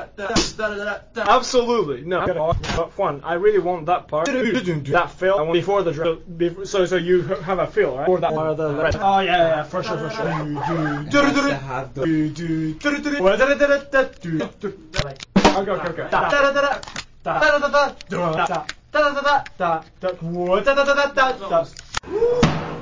Absolutely, no. But fun. I really want that part. That fill. I want before the drum. So you have a fill, right? Before that part of the rest. Oh yeah, for sure. Okay.